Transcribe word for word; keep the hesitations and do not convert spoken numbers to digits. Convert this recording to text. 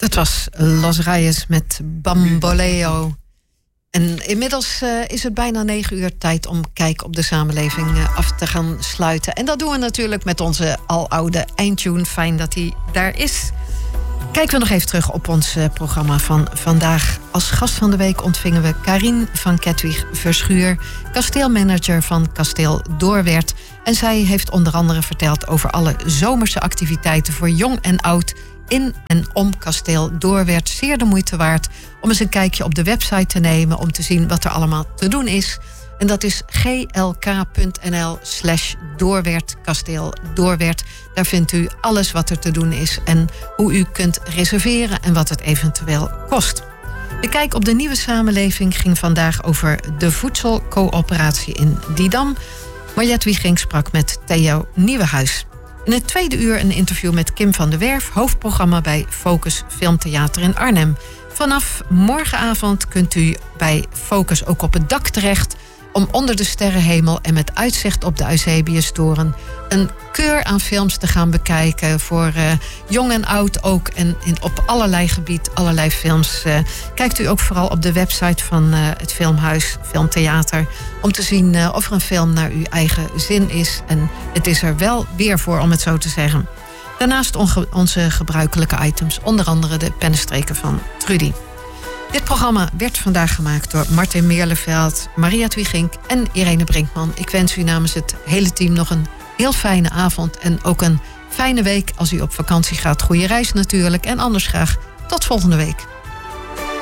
Dat was Los Reyes met Bamboleo. En inmiddels uh, is het bijna negen uur tijd om Kijk op de Samenleving uh, af te gaan sluiten. En dat doen we natuurlijk met onze aloude eindtune. Fijn dat hij daar is. Kijken we nog even terug op ons uh, programma van vandaag. Als gast van de week ontvingen we Karien van Kettwig Verschuur, kasteelmanager van Kasteel Doorwerth. En zij heeft onder andere verteld over alle zomerse activiteiten voor jong en oud in en om Kasteel Doorwerth. Zeer de moeite waard om eens een kijkje op de website te nemen om te zien wat er allemaal te doen is. En dat is glk.nl slash Doorwerth, Kasteel Doorwerth. Daar vindt u alles wat er te doen is en hoe u kunt reserveren en wat het eventueel kost. De Kijk op de Nieuwe Samenleving ging vandaag over de voedselcoöperatie in Didam. Mariette Wieging sprak met Theo Nieuwenhuis. In het tweede uur een interview met Kim van der Werf, hoofdprogramma bij Focus Filmtheater in Arnhem. Vanaf morgenavond kunt u bij Focus ook op het dak terecht om onder de sterrenhemel en met uitzicht op de Eusebiustoren een keur aan films te gaan bekijken. Voor uh, jong en oud ook. En in, op allerlei gebied, allerlei films. Uh, kijkt u ook vooral op de website van uh, het Filmhuis, Filmtheater, om te zien uh, of er een film naar uw eigen zin is. En het is er wel weer voor, om het zo te zeggen. Daarnaast onge- onze gebruikelijke items. Onder andere de pennenstreken van Trudy. Dit programma werd vandaag gemaakt door Martin Meerleveld, Maria Twigink en Irene Brinkman. Ik wens u namens het hele team nog een heel fijne avond en ook een fijne week als u op vakantie gaat. Goeie reis natuurlijk en anders graag tot volgende week.